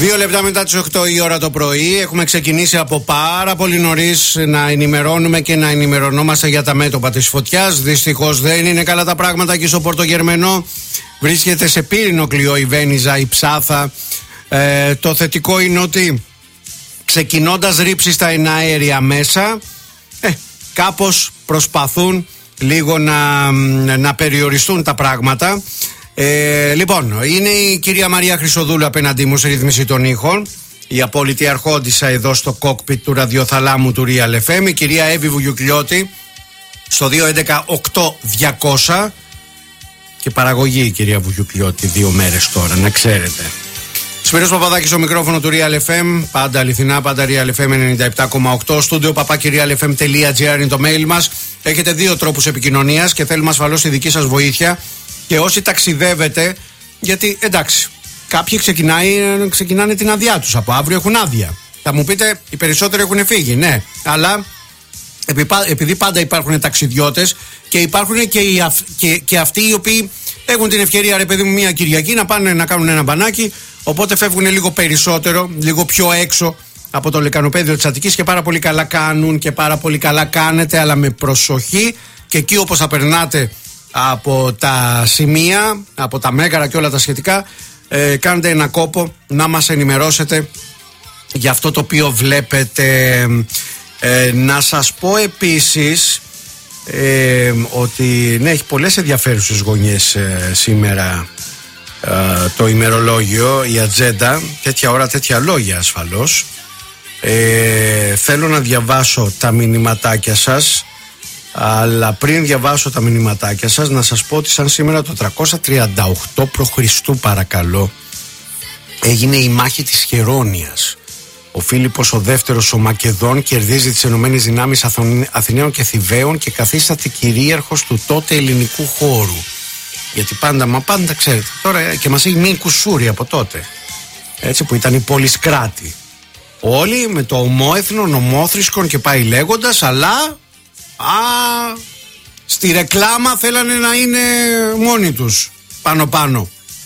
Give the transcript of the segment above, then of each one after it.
2 λεπτά μετά τις 8 η ώρα το πρωί. Έχουμε ξεκινήσει από πάρα πολύ νωρίς να ενημερώνουμε και να ενημερωνόμαστε για τα μέτωπα της φωτιάς. Δυστυχώς δεν είναι καλά τα πράγματα εκεί στο Πορτογερμενό. Βρίσκεται σε πύρινο κλειό η Βένιζα, η Ψάθα. Το θετικό είναι ότι ξεκινώντας ρήψεις στα εναέρια μέσα, κάπως προσπαθούν λίγο να περιοριστούν τα πράγματα. Λοιπόν, είναι η κυρία Μαρία Χρυσοδούλου απέναντί μου σε ρύθμιση των ήχων, η απόλυτη αρχόντισσα εδώ στο κόκπιτ του ραδιοθαλάμου του Real FM, η κυρία Εύη Βουγιουκλιώτη στο 211-8-200 και παραγωγή η κυρία Βουγιουκλιώτη 2 μέρες τώρα, να ξέρετε. Σπύρος Παπαδάκης στο μικρόφωνο του Real FM, πάντα αληθινά, πάντα Real FM 97,8. Στούντιο papakirialfm.gr είναι το mail μας. Έχετε 2 τρόπους επικοινωνίας και θέλουμε ασφαλώς τη δική σας βοήθεια. Και όσοι ταξιδεύετε, γιατί εντάξει, κάποιοι ξεκινάνε την άδειά τους. Από αύριο έχουν άδεια. Θα μου πείτε, οι περισσότεροι έχουν φύγει, ναι. Αλλά επειδή πάντα υπάρχουν ταξιδιώτες και υπάρχουν και αυτοί οι οποίοι έχουν την ευκαιρία, ρε παιδί μου, μια Κυριακή να πάνε να κάνουν ένα μπανάκι. Οπότε φεύγουν λίγο περισσότερο, λίγο πιο έξω από το λεκανοπέδιο της Αττικής και πάρα πολύ καλά κάνουν και πάρα πολύ καλά κάνετε, αλλά με προσοχή. Και εκεί όπως θα περνάτε από τα σημεία, από τα μέγαρα και όλα τα σχετικά, κάντε ένα κόπο να μας ενημερώσετε για αυτό το οποίο βλέπετε. Να σας πω επίσης ότι ναι, έχει πολλές ενδιαφέρουσες γωνιές σήμερα το ημερολόγιο, η ατζέντα, τέτοια ώρα τέτοια λόγια ασφαλώς. Θέλω να διαβάσω τα μηνυματάκια σας, αλλά πριν διαβάσω τα μηνυματάκια σας να σας πω ότι σαν σήμερα το 338 π.Χ. παρακαλώ έγινε η μάχη της Χερόνιας. Ο Φίλιππος ο δεύτερος ο Μακεδόν κερδίζει τις Ενωμένες Δυνάμεις Αθηναίων και Θηβαίων και καθίσταται κυρίαρχος του τότε ελληνικού χώρου. Γιατί πάντα ξέρετε, τώρα και μας έχει μείνει κουσούρι από τότε, έτσι, που ήταν η πόλης κράτη. Όλοι με το ομόεθνο, ομόθρησκον και πάει λέγοντας, αλλά στη ρεκλάμα θέλανε να είναι μόνοι τους πάνω.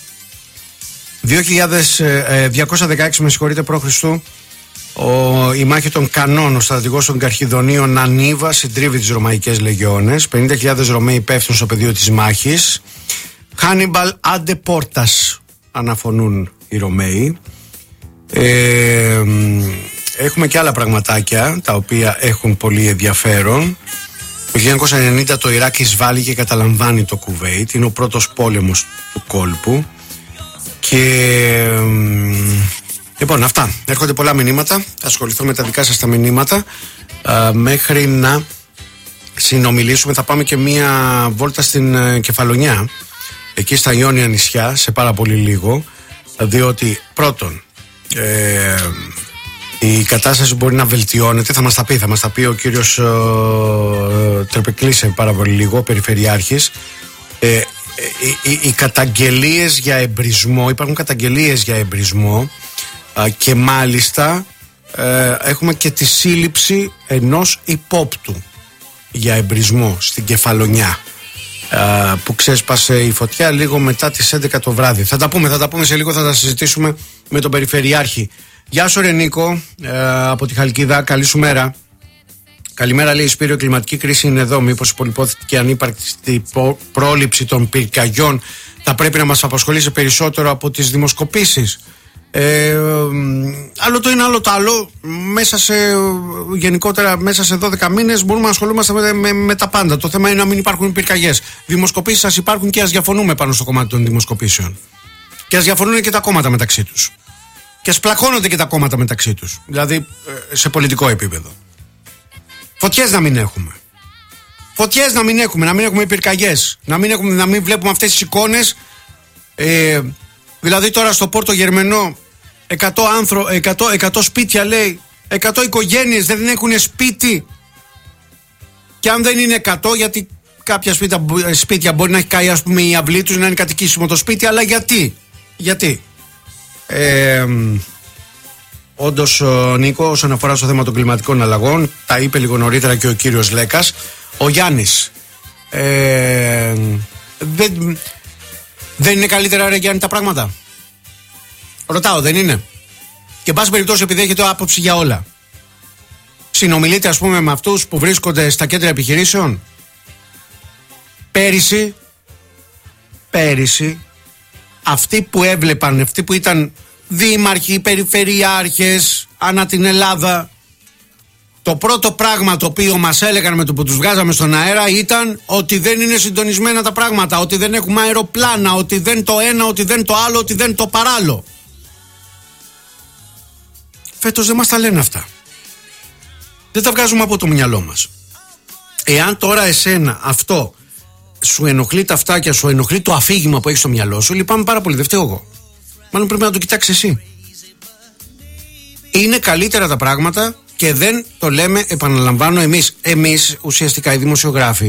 216 με συγχωρείτε π.Χ. Η μάχη των Κανών, ο στρατηγός των Καρχιδονίων Ανίβα συντρίβει τις Ρωμαϊκές Λεγιώνες. 50.000 Ρωμαίοι πέφτουν στο πεδίο της μάχης. Χάνιμπαλ άντε πόρτας, αναφωνούν οι Ρωμαίοι. Έχουμε και άλλα πραγματάκια τα οποία έχουν πολύ ενδιαφέρον. Το 1990 το Ιράκ εισβάλλει και καταλαμβάνει το Κουβέιτ. Είναι ο πρώτος πόλεμος του κόλπου. Και λοιπόν, αυτά. Έρχονται πολλά μηνύματα. Θα ασχοληθώ με τα δικά σας τα μηνύματα μέχρι να συνομιλήσουμε. Θα πάμε και μία βόλτα στην Κεφαλονιά, εκεί στα Ιόνια νησιά, σε πάρα πολύ λίγο. Διότι πρώτον η κατάσταση μπορεί να βελτιώνεται. Θα μας τα πει ο κύριος Τρεπεκλής σε πάρα πολύ λίγο, περιφερειάρχης. Οι καταγγελίες για εμπρισμό, υπάρχουν καταγγελίες για εμπρισμό και μάλιστα έχουμε και τη σύλληψη ενός υπόπτου για εμπρισμό στην Κεφαλονιά, που ξέσπασε η φωτιά λίγο μετά τις 11 το βράδυ. Θα τα πούμε σε λίγο, θα τα συζητήσουμε με τον Περιφερειάρχη. Γεια σου ρε Νίκο, από τη Χαλκίδα, καλή σου μέρα. Καλημέρα, λέει Σπύριο, η κλιματική κρίση είναι εδώ. Μήπως η πολυπόθητη ανύπαρκτη πρόληψη των πυρκαγιών θα πρέπει να μας απασχολήσει περισσότερο από τις δημοσκοπήσεις? Άλλο το είναι, άλλο το άλλο. Γενικότερα μέσα σε 12 μήνες μπορούμε να ασχολούμαστε με τα πάντα. Το θέμα είναι να μην υπάρχουν πυρκαγιές. Δημοσκοπήσεις σας υπάρχουν και ας διαφωνούμε πάνω στο κομμάτι των δημοσκοπήσεων. Και ας διαφωνούν και τα κόμματα μεταξύ τους. Και ας πλακώνονται και τα κόμματα μεταξύ τους. Δηλαδή σε πολιτικό επίπεδο. Φωτιές να μην έχουμε. Να μην έχουμε πυρκαγιές. Να μην βλέπουμε αυτές τις εικόνες. Δηλαδή τώρα στο Πόρτο Γερμενό 100 σπίτια, λέει, 100 οικογένειες δεν έχουν σπίτι. Και αν δεν είναι 100, γιατί κάποια σπίτια μπορεί να έχει καεί, ας πούμε, η αυλή τους, να είναι κατοικήσιμο το σπίτι, αλλά γιατί? Όντως, Νίκο, όσον αφορά στο θέμα των κλιματικών αλλαγών, τα είπε λίγο νωρίτερα και ο κύριος Λέκας. Ο Γιάννης, δεν είναι καλύτερα, ρε Γιάννη, τα πράγματα? Ρωτάω, δεν είναι? Και εν πάση περιπτώσει, επειδή έχετε άποψη για όλα, συνομιλείτε, ας πούμε, με αυτούς που βρίσκονται στα κέντρα επιχειρήσεων. Πέρυσι, αυτοί που έβλεπαν, αυτοί που ήταν δήμαρχοι, περιφερειάρχες ανά την Ελλάδα, το πρώτο πράγμα το οποίο μας έλεγαν με το που τους βγάζαμε στον αέρα ήταν ότι δεν είναι συντονισμένα τα πράγματα, ότι δεν έχουμε αεροπλάνα, ότι δεν το ένα, ότι δεν το άλλο, ότι δεν το παράλληλο. Φέτος δεν μας τα λένε αυτά. Δεν τα βγάζουμε από το μυαλό μας. Εάν τώρα εσένα αυτό σου ενοχλεί τα αυτάκια, σου ενοχλεί το αφήγημα που έχεις στο μυαλό σου, λυπάμαι πάρα πολύ, δεν φταίω εγώ. Μάλλον πρέπει να το κοιτάξεις εσύ. Είναι καλύτερα τα πράγματα και δεν το λέμε, επαναλαμβάνω, εμείς ουσιαστικά οι δημοσιογράφοι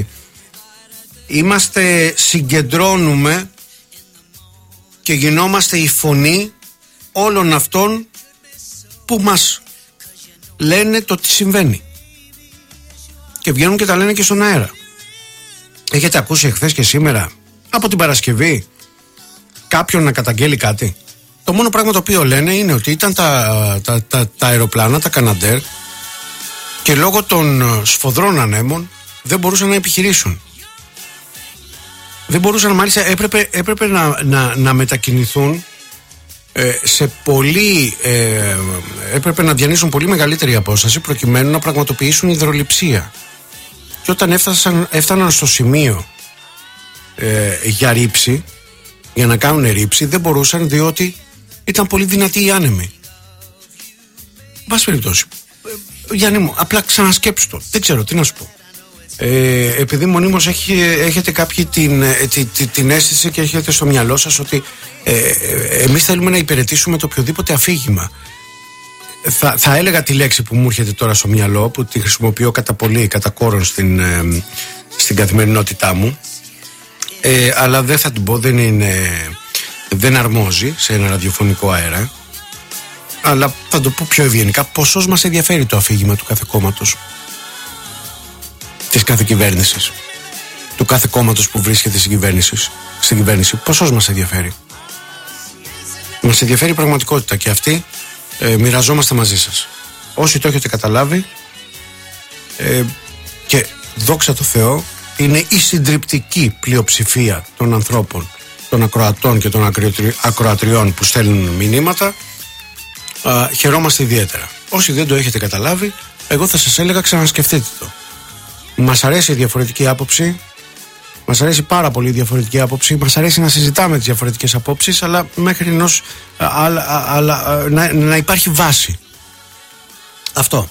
συγκεντρώνουμε και γινόμαστε η φωνή όλων αυτών που μας λένε το τι συμβαίνει και βγαίνουν και τα λένε και στον αέρα. Έχετε ακούσει εχθές και σήμερα από την Παρασκευή κάποιον να καταγγέλει κάτι? Το μόνο πράγμα το οποίο λένε είναι ότι ήταν τα αεροπλάνα, τα Καναντέρ, και λόγω των σφοδρών ανέμων δεν μπορούσαν να επιχειρήσουν. Δεν μπορούσαν, μάλιστα έπρεπε να μετακινηθούν σε πολύ, έπρεπε να διανύσουν πολύ μεγαλύτερη απόσταση προκειμένου να πραγματοποιήσουν υδρολειψία. Και όταν έφταναν στο σημείο για ρήψη, για να κάνουν ρήψη, δεν μπορούσαν, διότι ήταν πολύ δυνατοί οι άνεμοι. Βάση περιπτώσει, Γιάννη μου, απλά ξανασκέψου το. Δεν ξέρω τι να σου πω. Επειδή μονίμως έχετε κάποιοι την αίσθηση και έχετε στο μυαλό σας ότι εμείς θέλουμε να υπηρετήσουμε το οποιοδήποτε αφήγημα. Θα έλεγα τη λέξη που μου έρχεται τώρα στο μυαλό, που τη χρησιμοποιώ κατά κόρον στην καθημερινότητά μου, αλλά δεν θα την πω, δεν αρμόζει σε ένα ραδιοφωνικό αέρα, αλλά θα το πω πιο ευγενικά. Πόσος μας ενδιαφέρει το αφήγημα του κάθε κόμματος, της κάθε κυβέρνησης, του κάθε κόμματος που βρίσκεται στην κυβέρνηση? Πόσος μας ενδιαφέρει? Μας ενδιαφέρει η πραγματικότητα και αυτή μοιραζόμαστε μαζί σας. Όσοι το έχετε καταλάβει, και δόξα τω Θεώ, είναι η συντριπτική πλειοψηφία των ανθρώπων, των ακροατών και των ακροατριών που στέλνουν μηνύματα, χαιρόμαστε ιδιαίτερα. Όσοι δεν το έχετε καταλάβει, εγώ θα σας έλεγα ξανασκεφτείτε το. Μας αρέσει η διαφορετική άποψη, μας αρέσει πάρα πολύ η διαφορετική άποψη, μας αρέσει να συζητάμε τις διαφορετικές απόψεις, αλλά μέχρι ενός να υπάρχει βάση. Αυτό.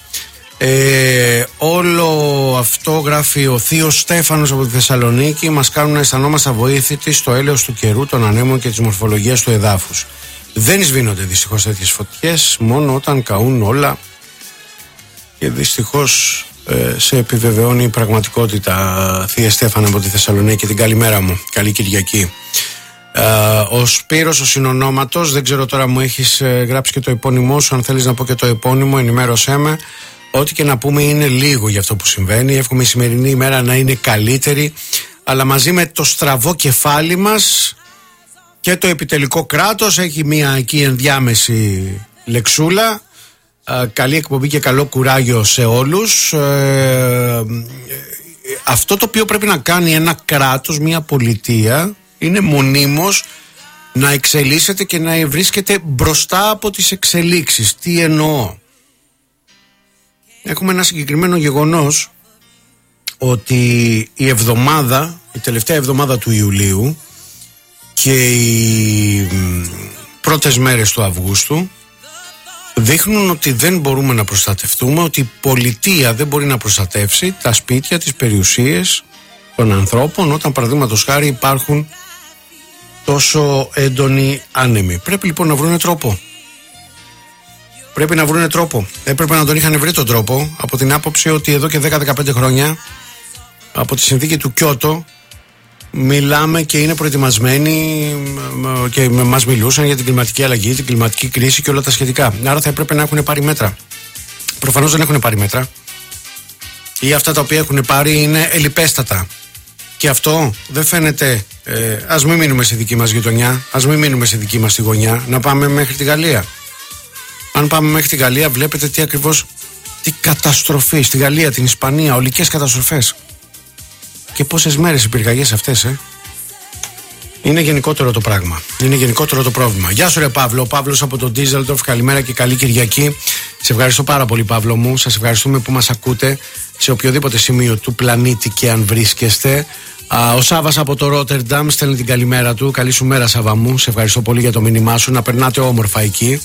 Όλο αυτό, γράφει ο θείος Στέφανος από τη Θεσσαλονίκη, μας κάνουν να αισθανόμαστε αβοήθητοι στο έλεος του καιρού, των ανέμων και της μορφολογίας του εδάφους. Δεν σβήνονται δυστυχώς τέτοιες φωτιές, μόνο όταν καούν όλα, και δυστυχώς σε επιβεβαιώνει η πραγματικότητα. Θεία Στέφανα από τη Θεσσαλονίκη, την καλημέρα μου, καλή Κυριακή. Ο Σπύρος, ο συνονόματος, δεν ξέρω τώρα, μου έχεις γράψει και το επώνυμό σου, αν θέλεις να πω και το επώνυμο, ενημέρωσέ με. Ό,τι και να πούμε είναι λίγο για αυτό που συμβαίνει. Εύχομαι η σημερινή ημέρα να είναι καλύτερη, αλλά μαζί με το στραβό κεφάλι μας και το επιτελικό κράτος έχει μια εκεί ενδιάμεση λεξούλα. Καλή εκπομπή και καλό κουράγιο σε όλους. Αυτό το οποίο πρέπει να κάνει ένα κράτος, μια πολιτεία, είναι μονίμως να εξελίσσεται και να βρίσκεται μπροστά από τις εξελίξεις. Τι εννοώ? Έχουμε ένα συγκεκριμένο γεγονός, ότι η τελευταία εβδομάδα του Ιουλίου και οι πρώτες μέρες του Αυγούστου δείχνουν ότι δεν μπορούμε να προστατευτούμε, ότι η πολιτεία δεν μπορεί να προστατεύσει τα σπίτια, τις περιουσίες των ανθρώπων, όταν παραδείγματος χάρη υπάρχουν τόσο έντονοι άνεμοι. Πρέπει λοιπόν να βρουν τρόπο. Έπρεπε να τον είχαν βρει τον τρόπο, από την άποψη ότι εδώ και 10-15 χρόνια από τη συνθήκη του Κιώτο μιλάμε και είναι προετοιμασμένοι και μας μιλούσαν για την κλιματική αλλαγή, την κλιματική κρίση και όλα τα σχετικά. Άρα θα έπρεπε να έχουν πάρει μέτρα. Προφανώς δεν έχουν πάρει μέτρα, ή αυτά τα οποία έχουν πάρει είναι ελλιπέστατα. Και αυτό δεν φαίνεται. Ας μην μείνουμε στη δική μας γειτονιά, ας μην μείνουμε στη δική μας τη γωνιά, να πάμε μέχρι τη Γαλλία. Αν πάμε μέχρι τη Γαλλία, βλέπετε τι καταστροφή. Στη Γαλλία, την Ισπανία, ολικές καταστροφές. Και πόσες μέρες οι πυρκαγιές αυτές, Είναι γενικότερο το πράγμα. Είναι γενικότερο το πρόβλημα. Γεια σου, ρε Παύλο. Ο Παύλος από τον Ντίζελντορφ. Καλημέρα και καλή Κυριακή. Σε ευχαριστώ πάρα πολύ, Παύλο μου. Σας ευχαριστούμε που μας ακούτε σε οποιοδήποτε σημείο του πλανήτη και αν βρίσκεστε. Ο Σάββας από το Ρότερνταμ στέλνει την καλημέρα του. Καλή σου μέρα, Σάββα μου. Σε ευχαριστώ πολύ για το μήνυμά σου. Να περνάτε όμορφα εκεί.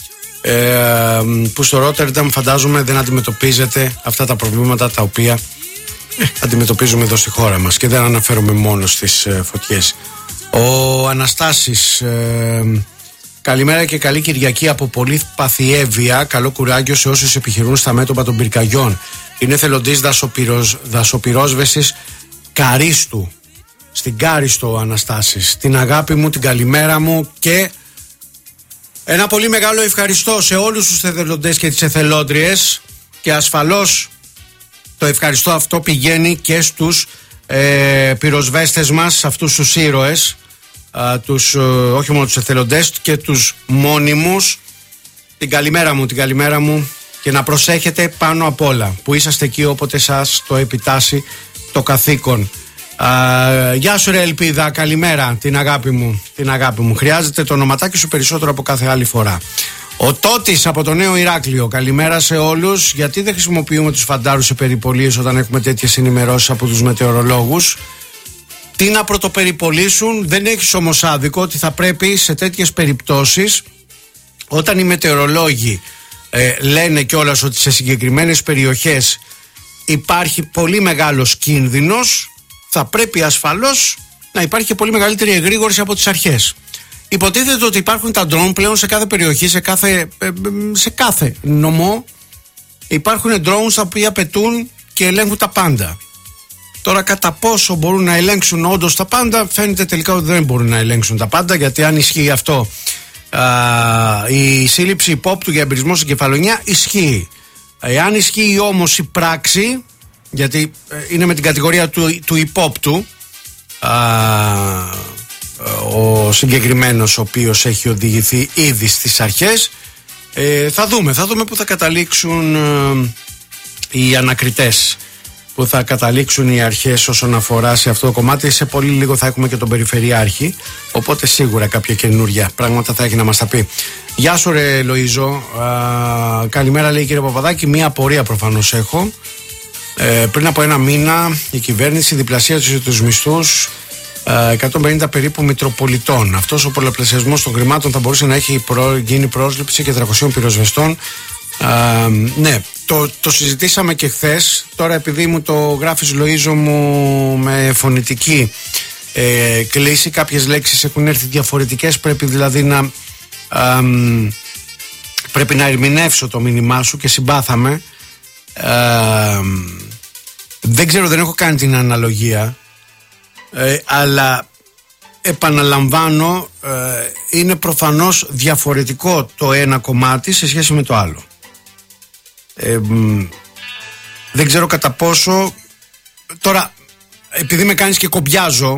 Που στο Ρότερνταμ φαντάζομαι δεν αντιμετωπίζετε αυτά τα προβλήματα τα οποία αντιμετωπίζουμε εδώ στη χώρα μας. Και δεν αναφέρομαι μόνο στις φωτιές. Ο Αναστάσης, καλημέρα και καλή Κυριακή από πολύ Παθιέβεια. Καλό κουράγιο σε όσους επιχειρούν στα μέτωπα των πυρκαγιών. Είναι θελοντής δασοπυρόσβεσης Καρίστου. Στην Κάριστο, ο Αναστάσης. Την αγάπη μου, την καλημέρα μου και ένα πολύ μεγάλο ευχαριστώ σε όλους τους εθελοντές και τις εθελόντριες. Και ασφαλώς το ευχαριστώ αυτό πηγαίνει και στους πυροσβέστες μας, αυτούς τους ήρωες, όχι μόνο τους εθελοντές και τους μόνιμους. Την καλημέρα μου και να προσέχετε πάνω απ' όλα που είσαστε εκεί όποτε σας το επιτάσσει το καθήκον. Γεια σου, ρε Ελπίδα, καλημέρα, την αγάπη μου. Χρειάζεται το ονοματάκι σου περισσότερο από κάθε άλλη φορά. Ο Τότης από το Νέο Ηράκλειο, καλημέρα σε όλους. Γιατί δεν χρησιμοποιούμε τους φαντάρους σε περιπολίες όταν έχουμε τέτοιες ενημερώσεις από τους μετεωρολόγους? Τι να πρωτοπεριπολίσουν? Δεν έχεις όμως άδικο ότι θα πρέπει σε τέτοιες περιπτώσεις, όταν οι μετεωρολόγοι λένε κιόλας ότι σε συγκεκριμένες περιοχές υπάρχει πολύ μεγάλος κίνδυνος, θα πρέπει ασφαλώς να υπάρχει και πολύ μεγαλύτερη εγρήγορση από τις αρχές. Υποτίθεται ότι υπάρχουν τα drone πλέον σε κάθε περιοχή, σε κάθε νομό. Υπάρχουν drones τα οποία πετούν και ελέγχουν τα πάντα. Τώρα κατά πόσο μπορούν να ελέγξουν όντως τα πάντα, φαίνεται τελικά ότι δεν μπορούν να ελέγξουν τα πάντα, γιατί αν ισχύει αυτό, η σύλληψη υπόπτου για εμπειρισμό στην Κεφαλονιά ισχύει. Εάν ισχύει όμως η πράξη, γιατί είναι με την κατηγορία του υπόπτου ο συγκεκριμένος ο οποίος έχει οδηγηθεί ήδη στις αρχές, θα δούμε που θα καταλήξουν οι ανακριτές, που θα καταλήξουν οι αρχές όσον αφορά σε αυτό το κομμάτι. Σε πολύ λίγο θα έχουμε και τον Περιφερειάρχη, οπότε σίγουρα κάποια καινούρια πράγματα θα έχει να μας τα πει. Γεια σου, ρε Λοΐζο, καλημέρα, λέει, κύριε Παπαδάκη. Μία απορία προφανώς έχω. Πριν από ένα μήνα η κυβέρνηση διπλασίασε τους μισθούς 150 περίπου μητροπολιτών. Αυτός ο πολλαπλασιασμός των χρημάτων θα μπορούσε να έχει γίνει πρόσληψη και 300 πυροσβεστών. Ναι, το συζητήσαμε και χθες. Τώρα επειδή μου το γράφεις, Λοΐζο μου, με φωνητική κλίση, κάποιες λέξεις έχουν έρθει διαφορετικές, πρέπει δηλαδή να πρέπει να ερμηνεύσω το μήνυμά σου και συμπάθαμε. Δεν ξέρω, δεν έχω κάνει την αναλογία, αλλά επαναλαμβάνω, είναι προφανώς διαφορετικό το ένα κομμάτι σε σχέση με το άλλο. Δεν ξέρω κατά πόσο τώρα, επειδή με κάνεις και κομπιάζω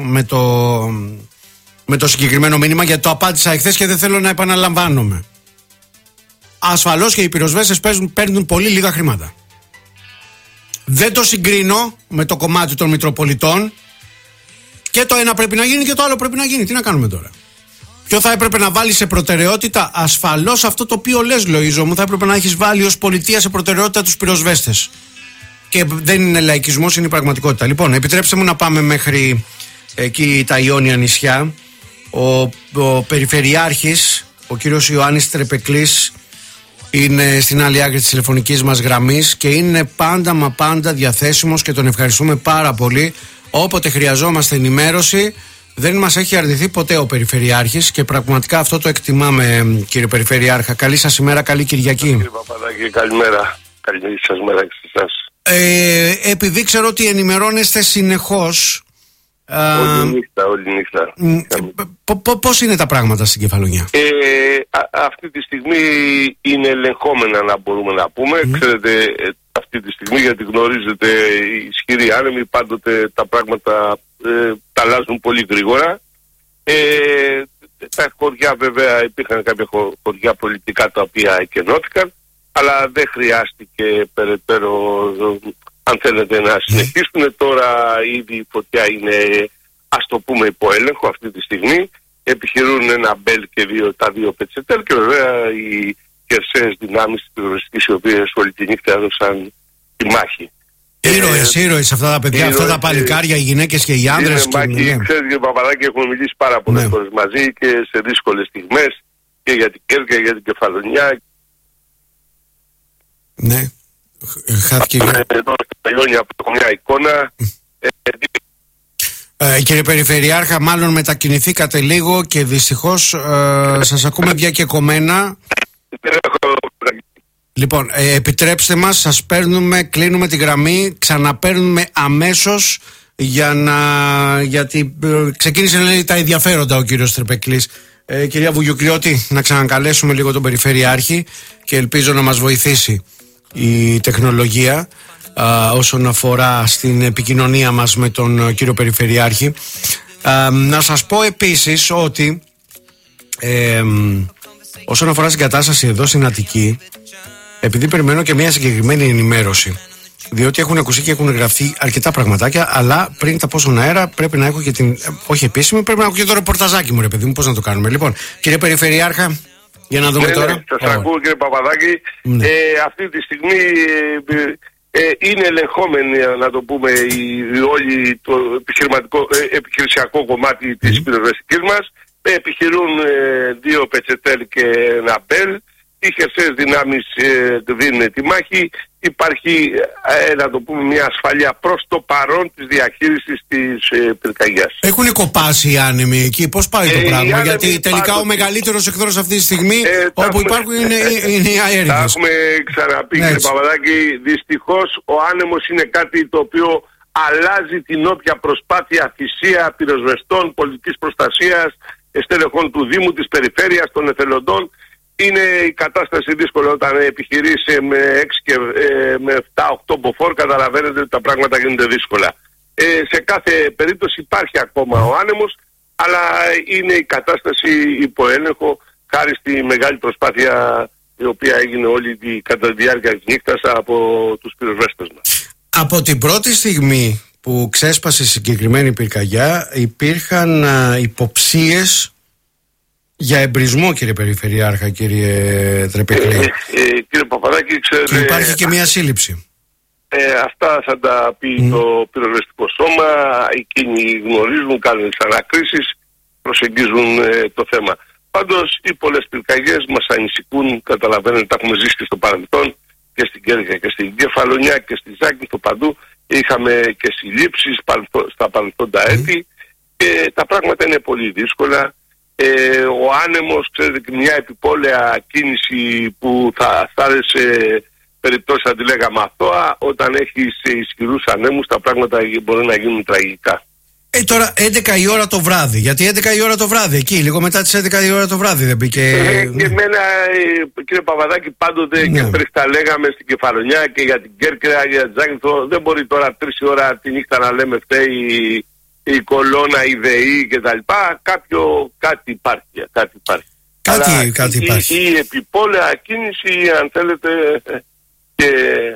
με το συγκεκριμένο μήνυμα, γιατί το απάντησα εχθές και δεν θέλω να επαναλαμβάνομαι. Ασφαλώς και οι πυροσβέστες παίρνουν πολύ λίγα χρήματα. Δεν το συγκρίνω με το κομμάτι των Μητροπολιτών. Και το ένα πρέπει να γίνει και το άλλο πρέπει να γίνει. Τι να κάνουμε τώρα? Ποιο θα έπρεπε να βάλει σε προτεραιότητα? Ασφαλώς αυτό το οποίο λες, Λοΐζο μου, θα έπρεπε να έχεις βάλει ως πολιτεία σε προτεραιότητα τους πυροσβέστες. Και δεν είναι λαϊκισμός, είναι η πραγματικότητα. Λοιπόν, επιτρέψτε μου να πάμε μέχρι εκεί τα Ιόνια νησιά. Ο Περιφερειάρχης, ο κύριος Ιωάννης Τρεπεκλής, είναι στην άλλη άκρη της τηλεφωνικής μας γραμμής και είναι πάντα μα πάντα διαθέσιμος και τον ευχαριστούμε πάρα πολύ. Όποτε χρειαζόμαστε ενημέρωση, δεν μας έχει αρνηθεί ποτέ ο Περιφερειάρχης και πραγματικά αυτό το εκτιμάμε, κύριε Περιφερειάρχα. Καλή σας ημέρα, καλή Κυριακή. Κύριε Παπαδάκη, καλημέρα. Καλή σας μέρα και σε εσάς. Επειδή ξέρω ότι ενημερώνεστε συνεχώς, όλη νύχτα. Πώς είναι τα πράγματα στην Κεφαλονιά? Αυτή τη στιγμή είναι ελεγχόμενα, να μπορούμε να πούμε. Ξέρετε, αυτή τη στιγμή, γιατί γνωρίζετε, οι ισχυροί άνεμοι πάντοτε τα πράγματα τα αλλάζουν πολύ γρήγορα. Τα χωριά βέβαια, υπήρχαν κάποια χωριά πολιτικά τα οποία εκενώθηκαν, αλλά δεν χρειάστηκε περαιτέρω, αν θέλετε, να συνεχίσουν. Τώρα ήδη η φωτιά είναι, ας το πούμε, υπό έλεγχο αυτή τη στιγμή. Επιχειρούν ένα μπέλ και τα δύο πετσετέλ και βέβαια οι χερσαίες δυνάμεις της πυροσβεστικής, οι οποίες όλη τη νύχτα έδωσαν τη μάχη. Ήρωες αυτά τα παιδιά, αυτά τα παλικάρια, οι γυναίκες και οι άντρες. Ξέρεις, κύριε Παπαδάκη, έχουμε μιλήσει πάρα πολλές φορές μαζί και σε δύσκολες στιγμές και για την Κέρκυρα, για την Κεφαλονιά. Ναι, χάθηκε. Εδώ στα Ιόνια που έχω μια εικόνα. Κύριε Περιφερειάρχα, μάλλον μετακινηθήκατε λίγο και δυστυχώς σας ακούμε διακεκομμένα. Λοιπόν, επιτρέψτε μας, σας παίρνουμε, κλείνουμε τη γραμμή, ξαναπαίρνουμε αμέσως γιατί ξεκίνησε να λέει τα ενδιαφέροντα ο κύριος Τρεπεκλής. Κυρία Βουγιουκλιώτη, να ξανακαλέσουμε λίγο τον Περιφερειάρχη και ελπίζω να μας βοηθήσει η τεχνολογία όσον αφορά στην επικοινωνία μας με τον κύριο Περιφερειάρχη. Να σας πω επίσης ότι όσον αφορά στην κατάσταση εδώ στην Αττική, επειδή περιμένω και μια συγκεκριμένη ενημέρωση, διότι έχουν ακουστεί και έχουν γραφτεί αρκετά πραγματάκια, αλλά πριν τα πω στον αέρα πρέπει να έχω και την, όχι επίσημη, πρέπει να έχω και το ρεπορταζάκι μου, ρε παιδί μου, πώς να το κάνουμε. Λοιπόν, κύριε Περιφερειάρχα, για να δούμε τώρα. Σας ακούω, κύριε Παπαδάκη. Αυτή τη στιγμή είναι ελεγχόμενη, να το πούμε, όλη το επιχειρησιακό κομμάτι της πυροσβεστικής μας. Επιχειρούν δύο πετσετέλ και ένα μπέλ. Οι χερσαίες δυνάμεις δίνουν τη μάχη. Υπάρχει, να το πούμε, μια ασφαλεία προς το παρόν της διαχείρισης της πυρκαγιάς. Έχουν κοπάσει οι άνεμοι εκεί, πώς πάει το πράγμα? Γιατί τελικά ο μεγαλύτερος εχθρός αυτή τη στιγμή όπου υπάρχουν είναι οι αέριδες. Τα έχουμε ξαναπεί, κύριε Παπαδάκη. Δυστυχώς ο άνεμος είναι κάτι το οποίο αλλάζει την όποια προσπάθεια, θυσία πυροσβεστών, πολιτικής προστασίας, στελεχών του Δήμου, της Περιφέρειας, των εθελοντών. Είναι η κατάσταση δύσκολη όταν επιχειρείς με 6 και με 7-8 μποφόρ, καταλαβαίνετε ότι τα πράγματα γίνονται δύσκολα. Σε κάθε περίπτωση υπάρχει ακόμα ο άνεμος, αλλά είναι η κατάσταση υπό έλεγχο χάρη στη μεγάλη προσπάθεια η οποία έγινε κατά τη διάρκεια της νύχτας από τους πυροσβέστες μας. Από την πρώτη στιγμή που ξέσπασε η συγκεκριμένη πυρκαγιά υπήρχαν υποψίες για εμπρισμό, κύριε Περιφερειάρχα, κύριε Τρεπεκλή. Κύριε Παπαδάκη, ξέρετε... Και υπάρχει και μια σύλληψη. Αυτά θα τα πει το πυροσβεστικό σώμα. Εκείνοι γνωρίζουν, κάνουν τις ανακρίσεις, προσεγγίζουν το θέμα. Πάντως, οι πολλές πυρκαγιές μας ανησυχούν, καταλαβαίνετε, τα έχουμε ζήσει και στο παρελθόν, και στην Κέρκυρα και στην Κεφαλονιά και στη Ζάκυνθο, παντού. Είχαμε και συλλήψεις στα παρελθόντα έτη και τα πράγματα είναι πολύ δύσκολα. Ο άνεμος, ξέρετε, μια επιπόλαια κίνηση που θα άρεσε περιπτώσεις, θα τη λέγαμε αθώα, όταν έχεις ισχυρούς ανέμους τα πράγματα μπορεί να γίνουν τραγικά. Τώρα 11 η ώρα το βράδυ, γιατί 11 η ώρα το βράδυ, εκεί λίγο μετά τις 11 η ώρα το βράδυ δεν μπήκε... Και εμένα, κύριε Παπαδάκη, πάντοτε και πριν τα λέγαμε στην Κεφαλονιά και για την Κέρκυρα, για την Ζάκυνθο, δεν μπορεί τώρα 3 η ώρα τη νύχτα να λέμε φταίει η κολόνα, η ΔΕΗ και τα λοιπά. Κάτι υπάρχει. Κάτι υπάρχει. Η επιπόλαια κίνηση, αν θέλετε, και...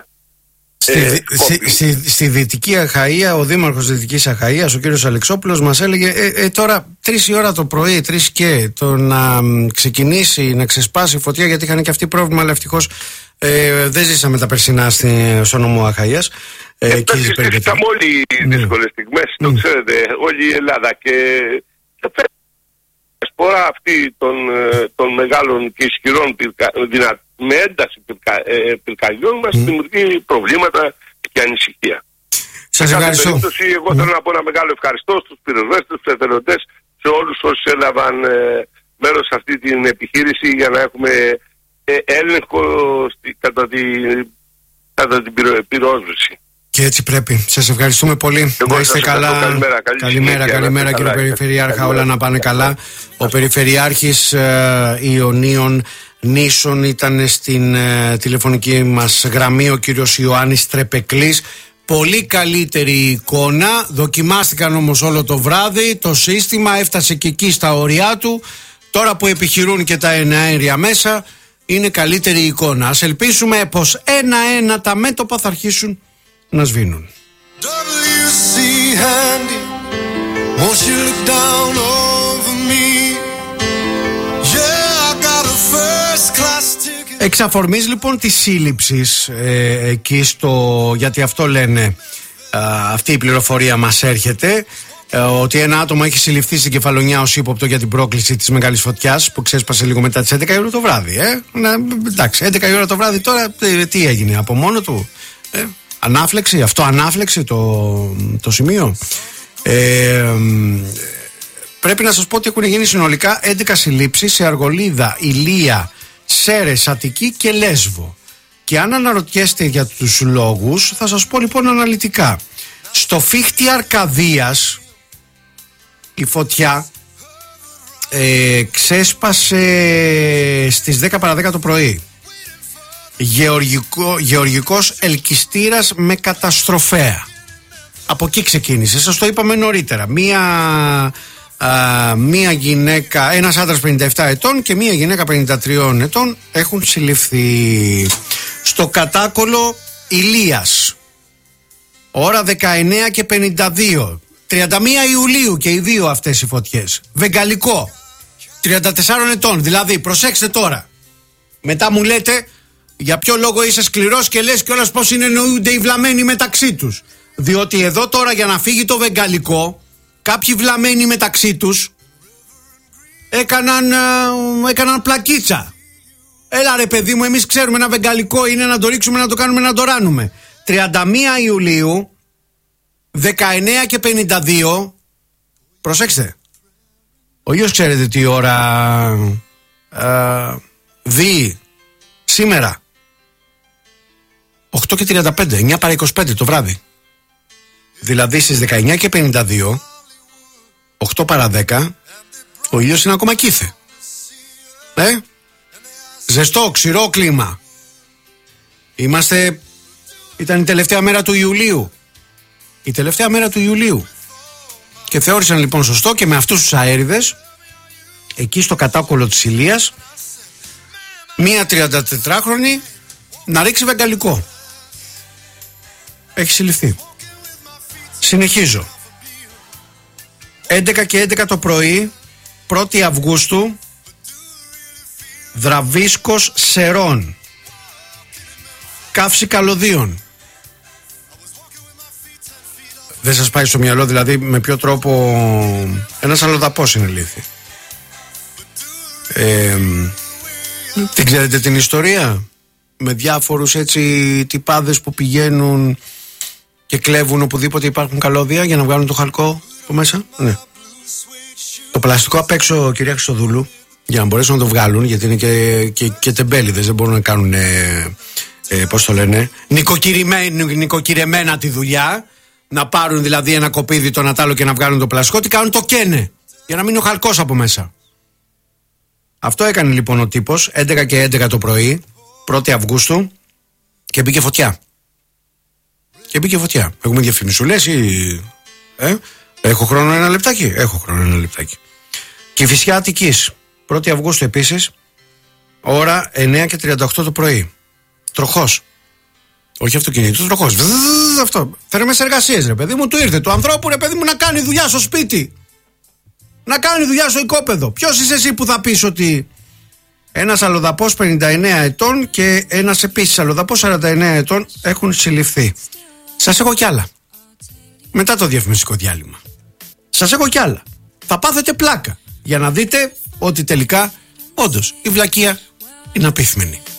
Στη Δυτική Αχαΐα, ο Δήμαρχος Δυτικής Αχαΐας, ο κύριος Αλεξόπουλος, μας έλεγε τώρα 3 η ώρα το πρωί, 3 και το να ξεκινήσει, να ξεσπάσει η φωτιά, γιατί είχαν και αυτοί πρόβλημα, αλλά ευτυχώς δεν ζήσαμε τα περσινά στο νομό Αχαΐας. Είχαμε όλοι οι δύσκολες στιγμές, το ξέρετε, όλη η Ελλάδα και σπορά αυτή των μεγάλων και ισχυρών με ένταση πυρκαγιών μας δημιουργεί προβλήματα και ανησυχία. Σας ευχαριστώ. Εγώ θέλω να πω ένα μεγάλο ευχαριστώ στους πυροσβέστες, στους εθελοντές, σε όλους όσοι έλαβαν μέρος σε αυτή την επιχείρηση για να έχουμε έλεγχο κατά την πυρόσβεση. Και έτσι πρέπει. Σας ευχαριστούμε πολύ. Να είστε καλά. Καλημέρα κύριε Περιφερειάρχα. Όλα να πάνε καλά. Ο Περιφερειάρχης Ιωνίων Νήσων ήταν στην τηλεφωνική μας γραμμή ο κύριος Ιωάννης Τρεπεκλής. Πολύ καλύτερη εικόνα. Δοκιμάστηκαν όμως όλο το βράδυ. Το σύστημα έφτασε και εκεί στα όρια του. Τώρα που επιχειρούν και τα εναέρια μέσα, είναι καλύτερη η εικόνα. Ας ελπίσουμε πως ένα-ένα τα μέτωπα θα αρχίσουν να σβήνουν. Εξ αφορμής λοιπόν της σύλληψης εκεί γιατί αυτό λένε, αυτή η πληροφορία μας έρχεται, ότι ένα άτομο έχει συλληφθεί στην Κεφαλονιά ως ύποπτο για την πρόκληση της μεγάλης φωτιάς που ξέσπασε λίγο μετά τις 11 η ώρα το βράδυ. Εντάξει, 11 η ώρα το βράδυ τώρα τι έγινε, από μόνο του? Ανάφλεξη, αυτό ανάφλεξη το σημείο. Πρέπει να σας πω ότι έχουν γίνει συνολικά 11 συλλήψεις σε Αργολίδα, Ηλία, Σέρες, Αττική και Λέσβο. Και αν αναρωτιέστε για τους λόγους, θα σας πω λοιπόν αναλυτικά. Στο Φίχτη Αρκαδίας η φωτιά ξέσπασε στις 10 παρα 10 το πρωί. Γεωργικός ελκυστήρας με καταστροφέα. Από εκεί ξεκίνησε, σας το είπαμε νωρίτερα. Μία γυναίκα, ένας άντρας 57 ετών και μία γυναίκα 53 ετών έχουν συλληφθεί. Στο Κατάκολο Ηλίας, ώρα 19 και 52, 31 Ιουλίου και οι δύο αυτές οι φωτιές. Βεγγαλικό, 34 ετών, δηλαδή προσέξτε τώρα. Μετά μου λέτε για ποιο λόγο είσαι σκληρός και λες κιόλας πως συνεννοούνται οι βλαμμένοι μεταξύ τους. Διότι εδώ τώρα για να φύγει το βεγγαλικό, κάποιοι βλαμμένοι μεταξύ τους έκαναν πλακίτσα. Έλα ρε παιδί μου, εμείς ξέρουμε ένα βεγγαλικό είναι να το ρίξουμε, να το κάνουμε, να το ράνουμε. 31 Ιουλίου 19 και 52. Προσέξτε. Ο ίδιος ξέρετε τι ώρα δει σήμερα? 8 και 35, 9 παρα 25 το βράδυ. Δηλαδή στις 19 και 52, 8 παρα 10, ο ήλιος είναι ακόμα κήθε. Ζεστό, ξηρό κλίμα. Ήταν η τελευταία μέρα του Ιουλίου. Η τελευταία μέρα του Ιουλίου. Και θεώρησαν λοιπόν σωστό και με αυτούς τους αέριδες, εκεί στο Κατάκολο της Ηλίας, μία 34χρονη να ρίξει βεγγαλικό. Έχει συλληφθεί. Συνεχίζω. 11 και 11 το πρωί, 1η Αυγούστου, Δραβίσκος Σερών, Καύση Καλωδίων. Δεν σας πάει στο μυαλό δηλαδή με ποιο τρόπο ένας αλλοδαπός είναι λύθη? Δεν ξέρετε την ιστορία? Με διάφορους έτσι τυπάδες που πηγαίνουν και κλέβουν οπουδήποτε υπάρχουν καλώδια για να βγάλουν το χαλκό από μέσα. Ναι. Το πλαστικό απ' έξω, κυρία Χριστοδούλου, για να μπορέσουν να το βγάλουν, γιατί είναι και τεμπέληδες, δεν μπορούν να κάνουν πώς το λένε, νοικοκυρεμένα τη δουλειά, να πάρουν δηλαδή ένα κοπίδι το Νατάλο και να βγάλουν το πλαστικό. Τι κάνουν? Το καίνε για να μείνει ο χαλκός από μέσα. Αυτό έκανε λοιπόν ο τύπος 11 και 11 το πρωί, 1η Αυγούστου, και μπήκε φωτιά. Έχουμε διαφημισούλες ή... Έχω χρόνο ένα λεπτάκι? Έχω χρόνο ένα λεπτάκι. Κηφισιά Αττικής, 1η Αυγούστου επίσης, ώρα 9 και 38 το πρωί. Τροχός. Όχι αυτοκίνητο, τροχός. Αυτό. Θέρμες εργασίες ρε παιδί μου, του ήρθε του ανθρώπου ρε παιδί μου να κάνει δουλειά στο σπίτι. Να κάνει δουλειά στο οικόπεδο. Ποιος είσαι εσύ που θα πεις ότι ένας αλλοδαπός 59 ετών και ένας επίσης αλλοδαπός 49 ετών έχουν συλληφθεί? Σας έχω κι άλλα. Μετά το διαφημιστικό διάλειμμα. Σας έχω κι άλλα. Θα πάθετε πλάκα για να δείτε ότι τελικά όντως η βλακεία είναι απίθμενη.